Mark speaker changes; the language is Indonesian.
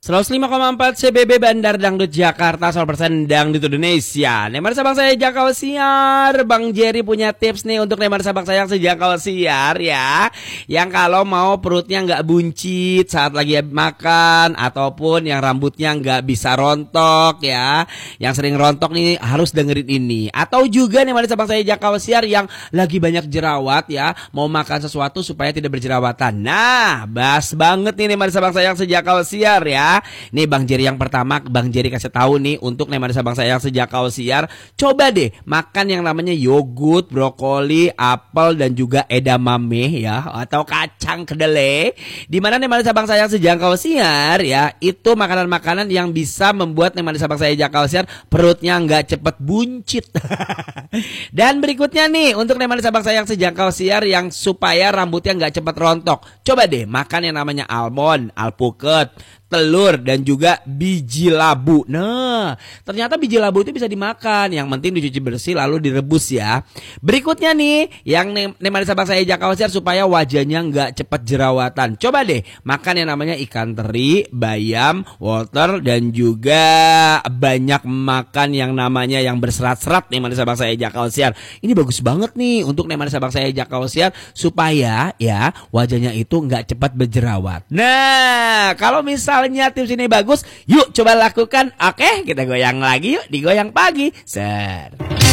Speaker 1: 105,4 CBB Bandar Dangdut Jakarta, 100% Dangdut Indonesia. Nemar sabang saya Jakal Siar. Bang Jerry punya tips nih untuk nemar sabang saya sejakal siar ya. Yang kalau mau perutnya nggak buncit saat lagi makan, ataupun yang rambutnya nggak bisa rontok ya. Yang sering rontok nih harus dengerin ini. Atau juga nemar sabang saya Jakal Siar yang lagi banyak jerawat ya, mau makan sesuatu supaya tidak berjerawatan. Nah, bas banget nih nemar sabang saya sejakal siar ya. Nih Bang Jerry yang pertama, Bang Jerry kasih tahu nih untuk nemar sabang saya sejakal siar, coba deh makan yang namanya yogurt, brokoli, apel dan juga edamame ya, atau kacang kedelai. Di mana nemar sabang saya sejakal siar ya, itu makanan-makanan yang bisa membuat nemar sabang saya sejakal siar perutnya nggak cepet buncit. Dan berikutnya nih untuk nemar sabang saya sejakal siar yang supaya rambutnya nggak cepet rontok, coba deh makan yang namanya almond, alpukat, telur dan juga biji labu. Nah, ternyata biji labu itu bisa dimakan. Yang penting dicuci bersih lalu direbus ya. Berikutnya nih, yang nemar sabang saya Jakal Siar supaya wajahnya nggak cepat jerawatan. Coba deh makan yang namanya ikan teri, bayam, wortel dan juga banyak makan yang namanya yang berserat-serat nemar sabang saya Jakal Siar. Ini bagus banget nih untuk nemar sabang saya Jakal Siar supaya ya wajahnya itu nggak cepat berjerawat. Nah, kalau misalnya tips ini bagus, yuk coba lakukan. Oke, kita goyang lagi yuk di Goyang Pagi. Ser.